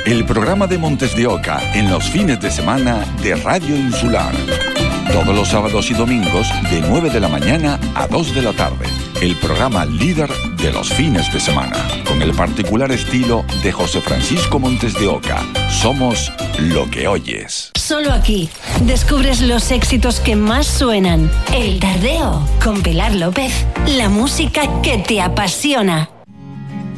el programa de Montes de Oca en los fines de semana de Radio Insular. Todos los sábados y domingos de 9 de la mañana a 2 de la tarde. El programa líder de los fines de semana. Con el particular estilo de José Francisco Montes de Oca. Somos lo que oyes. Solo aquí descubres los éxitos que más suenan. El Tardeo con Pilar López. La música que te apasiona.